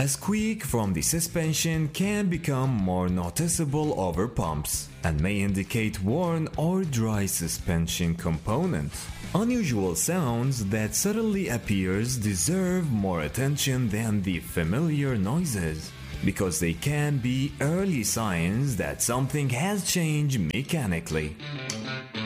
A squeak from the suspension can become more noticeable over pumps and may indicate worn or dry suspension components. Unusual sounds that suddenly appears deserve more attention than the familiar noises, because they can be early signs that something has changed mechanically.